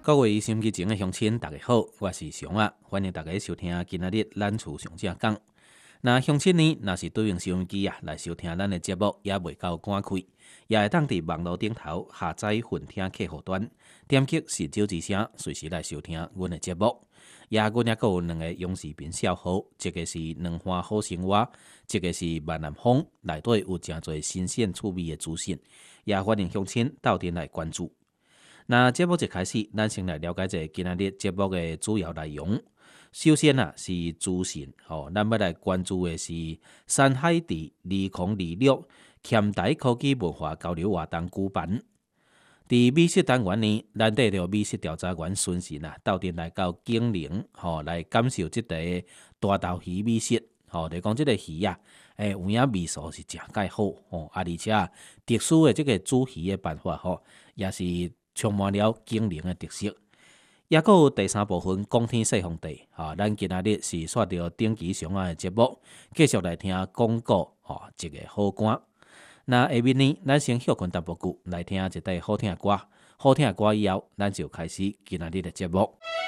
各位收音机前的乡亲，大家好，我是熊啊，欢迎大家收听今仔日咱厝上正讲。那乡亲呢，若是对用收音机来收听咱的节目，也未够赶开，也会当伫网络顶头下载混听客户端，点击是九之声，随时来收听阮的节目。阮也有两个永视频小号，一个是两花好生活，一个是万南风，内底有真侪新鲜趣味的资讯，也欢迎乡亲斗阵来关注。那节目一开始，咱先来了解一下今仔日节目的主要内容。首先是资讯，咱要来关注的是山海地2026欠台科技文化交流活动举办。伫美食单元呢，咱带着美食调查员孙信斗阵来到景陵，来感受即个大豆鱼美食。就讲即个鱼啊，有影味素是诚介好，而且特殊的即个煮鱼的办法，也是充满了景陵的特色。也佫有第三部分讲天说皇帝，咱今仔日是刷到顶级上岸的节目，继续来听广告，一个好歌。那下面呢，咱先休困淡薄久，来听一段好听的歌。好听的歌以后，咱就开始今仔日的节目。